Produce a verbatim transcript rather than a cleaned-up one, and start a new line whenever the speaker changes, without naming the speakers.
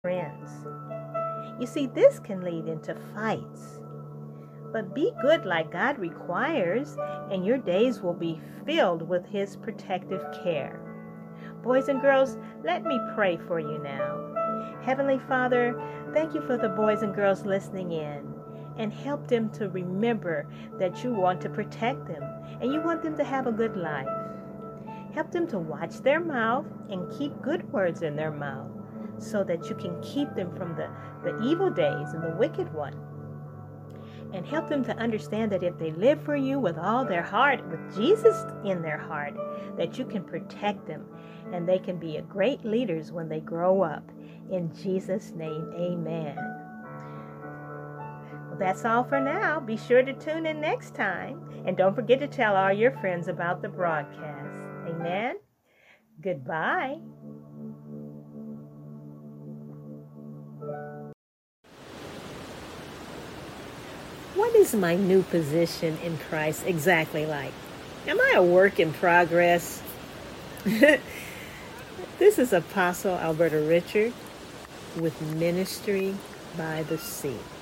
friends. You see, this can lead into fights. But be good like God requires, and your days will be filled with His protective care. Boys and girls, let me pray for you now. Heavenly Father, thank you for the boys and girls listening in, and help them to remember that you want to protect them, and you want them to have a good life. Help them to watch their mouth and keep good words in their mouth, so that you can keep them from the, the evil days and the wicked one. And help them to understand that if they live for you with all their heart, with Jesus in their heart, that you can protect them and they can be great leaders when they grow up. In Jesus' name, amen. Well, that's all for now. Be sure to tune in next time. And don't forget to tell all your friends about the broadcast. Amen. Goodbye. What is my new position in Christ exactly like? Am I a work in progress? This is Apostle Alberta Richard with Ministry by the Sea.